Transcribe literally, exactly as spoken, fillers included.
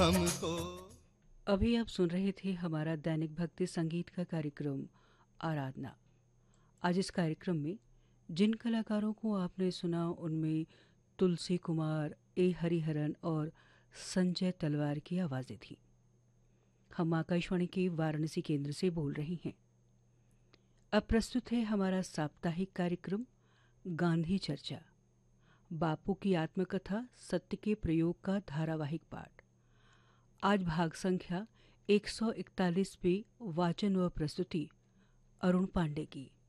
हमको। अभी आप सुन रहे थे हमारा दैनिक भक्ति संगीत का कार्यक्रम आराधना। आज इस कार्यक्रम में जिन कलाकारों को आपने सुना उनमें तुलसी कुमार, ए हरिहरन और संजय तलवार की आवाज़ें थीं। हम आकाशवाणी के वाराणसी केंद्र से बोल रही हैं। अब प्रस्तुत है हमारा साप्ताहिक कार्यक्रम गांधी चर्चा, बापू की आत्मकथा सत्य के प्रयोग का धारावाहिक पाठ। आज भाग संख्या एक सौ इकतालीस पे वाचन व प्रस्तुति अरुण पांडे की।